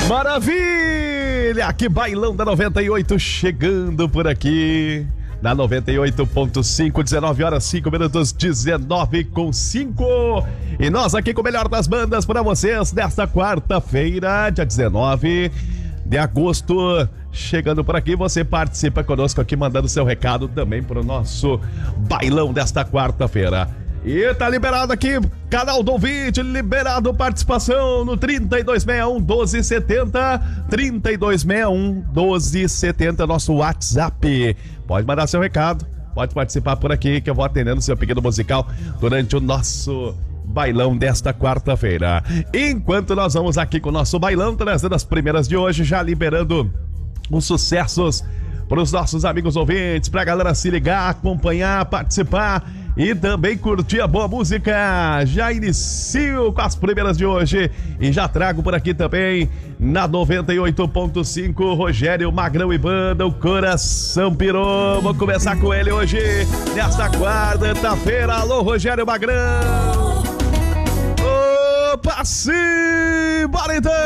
Maravilha! Que bailão da 98 chegando por aqui. Na 98.5, 19 horas 5 minutos, 19:05. E nós aqui com o melhor das bandas para vocês nesta quarta-feira, dia 19 de agosto. Chegando por aqui, você participa conosco aqui, mandando seu recado também para o nosso bailão desta quarta-feira. E tá liberado aqui, canal do ouvinte, liberado participação no 3261-1270, 3261-1270, nosso WhatsApp. Pode mandar seu recado, pode participar por aqui que eu vou atendendo seu pedido musical durante o nosso bailão desta quarta-feira. Enquanto nós vamos aqui com o nosso bailão, trazendo as primeiras de hoje, já liberando os sucessos para os nossos amigos ouvintes, pra galera se ligar, acompanhar, participar e também curtir a boa música. Já inicio com as primeiras de hoje e já trago por aqui também na 98.5 Rogério Magrão e Banda, o Coração Pirou. Vou começar com ele hoje, nesta quarta-feira. Alô, Rogério Magrão! Opa, sim! Bora então!